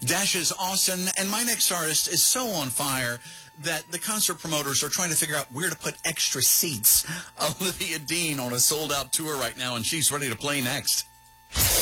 Dash is awesome, and my next artist is so on fire that the concert promoters are trying to figure out where to put extra seats. Olivia Dean on a sold-out tour right now, and she's ready to play next.